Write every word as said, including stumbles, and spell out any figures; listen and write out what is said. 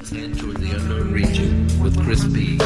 Head toward the unknown region with Chris B.